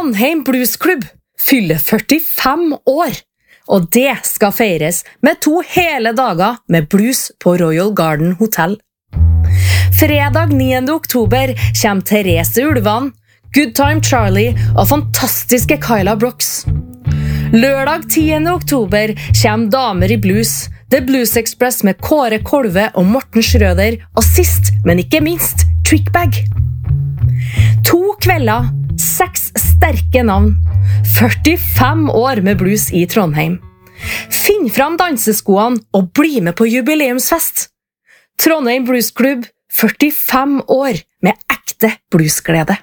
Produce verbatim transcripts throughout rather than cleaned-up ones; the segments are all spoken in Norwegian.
Trondheim Blues Club fyller førtifem år, og det skal feires med to hele dager med blues på Royal Garden Hotel. Fredag niende oktober kommer Therese Ulvan, Good Time Charlie og fantastiske Kyla Brooks. Lørdag tiende oktober kommer Damer i Blues, The Blues Express med Kåre Kolve og Morten Schrøder, og sist, men ikke minst, Trickbag. To kvelder, seks sterke navn, førtifem år med blues i Trondheim. Finn fram danseskoene og bli med på jubileumsfest. Trondheim Blues Club, førtifem år med ekte bluesglede.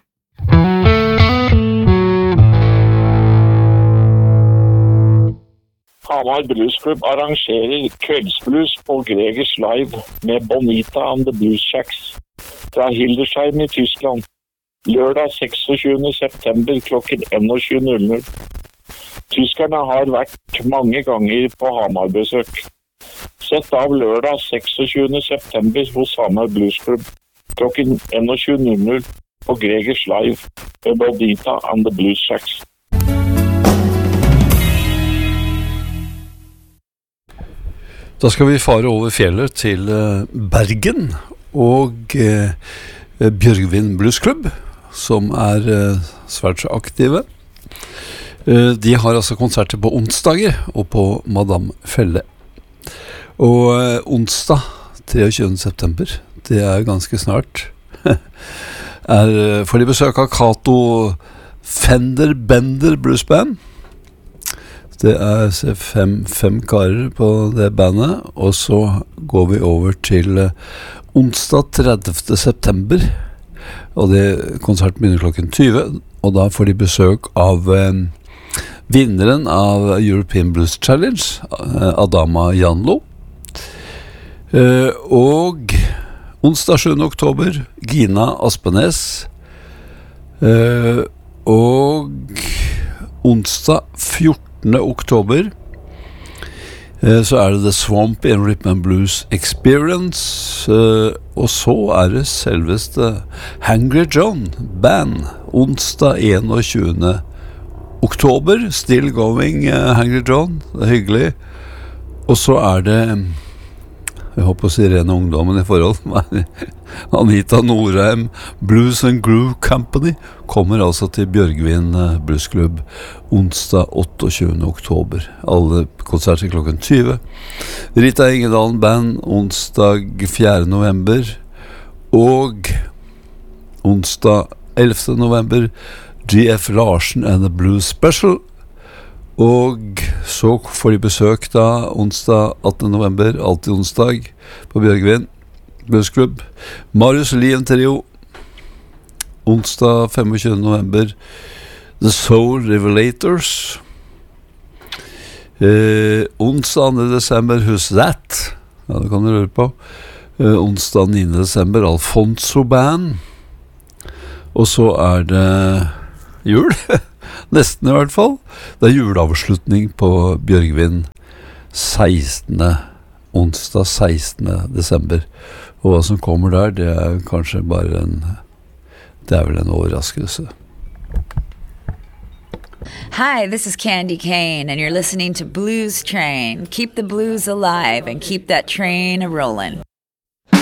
Hamar Blues Club arrangerer kveldsblues på Gregers Live med Bonita and the Blues Shacks fra Hildesheim i Tyskland. Lørdag seksogtyvende september klokken tjueen. Tyskerne har vært mange ganger på Hamar-besøk. Sett av lørdag seksogtyvende september hos Hamar Blues Club klokken tjueen på Gregers Live med Bonita and the Blues Shacks. Da skal vi fare over fjellet til Bergen og eh, Bjørgvin Blues Club, som er eh, svært så aktive. Eh, de har altså konserter på onsdager og på Madame Felle. Og eh, onsdag treogtyvende september, det er ganske snart, er eh, for de besøk av Kato Fender Bender Blues Band. Det er fem, fem karer på det bandet, og så går vi over til uh, onsdag tredivte september, og det konserten begynner klokken tyve, og da får de besøk av uh, vinneren av European Blues Challenge, uh, Adama Janlo, uh, og onsdag sjuende oktober, Gina Aspenes, uh, og onsdag fjortende oktober eh, så er det The Swamp in Rhythm and Blues Experience, eh, og så er det selveste Hangry John Band onsdag enogtyvende oktober, Still Going eh, Hangry John, det er hyggelig. Og så er det, jeg håper å si rene ungdommen i forhold, Anita Norheim Blues and Groove Company kommer altså til Bjørgvin Blues Club onsdag otteogtyvende oktober. Alle konserter klokken tyve. Rita Ingedalen Band onsdag fjerde november og onsdag ellevte november G F Larsen and the Blues Special. Og så får de besøk da onsdag attende november, alltid onsdag på Bjørgvin Blues Club. Marius Lien Trio onsdag femogtyvende november, The Soul Revelators. eh, onsdag andre desember, Who's That? Ja, det kan du lure på. eh, onsdag niende desember, Alfonso Band. Og så er det jul nesten i hvert fall. Det er juleavslutning på Bjørgvin sekstende onsdag sekstende desember. Og hva som kommer der, det er kanskje bare en det er vel en overraskelse. Hi, this is Candy Kane, and you're listening to Blues Train. Keep the blues alive and keep that train a-rolling.